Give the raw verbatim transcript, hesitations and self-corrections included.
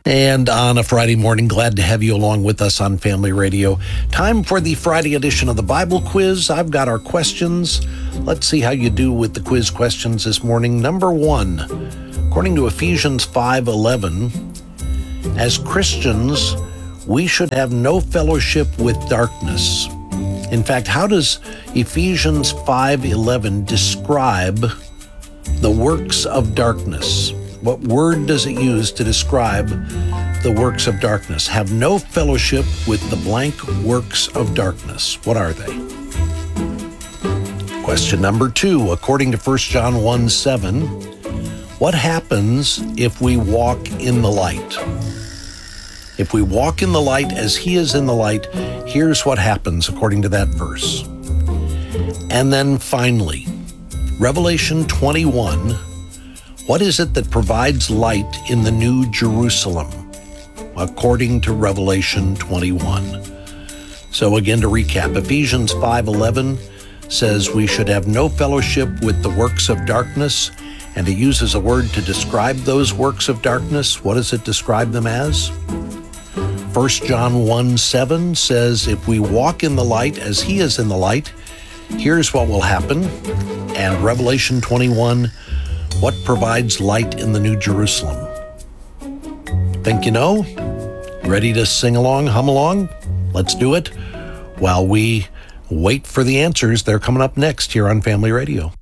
And on a Friday morning, glad to have you along with us on Family Radio. Time for the Friday edition of the Bible Quiz. I've got our questions. Let's see how you do with the quiz questions this morning. Number one, according to Ephesians five eleven, as Christians, we should have no fellowship with darkness. In fact, how does Ephesians five eleven describe the works of darkness? What word does it use to describe the works of darkness? Have no fellowship with the blank works of darkness. What are they? Question number two, according to First John one seven, what happens if we walk in the light? If we walk in the light as he is in the light, here's what happens according to that verse. And then finally, Revelation twenty-one, what is it that provides light in the New Jerusalem? According to Revelation twenty-one. So again, to recap, Ephesians five eleven says we should have no fellowship with the works of darkness, and it uses a word to describe those works of darkness. What does it describe them as? First John one seven says if we walk in the light as he is in the light, here's what will happen. And Revelation twenty-one, what provides light in the New Jerusalem? Think you know? Ready to sing along, hum along? Let's do it while we wait for the answers. They're coming up next here on Family Radio.